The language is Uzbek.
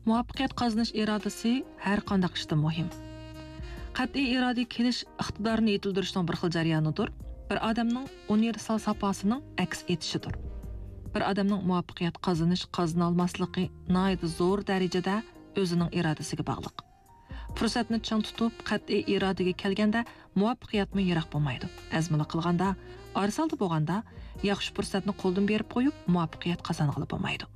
Muvaffaqiyat qozonish irodasi har qanday ishda muhim. Qat'iy iroda kelish iqtidorini yetildirishning bir xil jarayonidir. Bir odamning universal safosining aks etishidir. Bir odamning muvaffaqiyat qozona olmasligi nihoyat zo'r darajada o'zining irodasiga bog'liq. Fursatni chang tutib, qat'iy irodaga kelganda muvaffaqiyatmi yiroq bo'lmaydi. Azmini qilganda, arsalda bo'lganda yaxshi fursatni qo'ldan berib qo'yib, muvaffaqiyat qozong'ili bo'lmaydi.